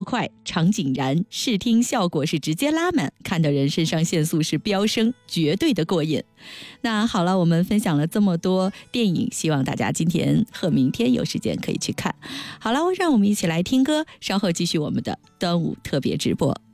快，场景燃，视听效果是直接拉满，看的人肾上腺素是飙升，绝对的过瘾。那好了，我们分享了这么多电影，希望大家今天和明天有时间可以去看。好了，让我们一起来听歌，稍后继续我们的端午特别直播。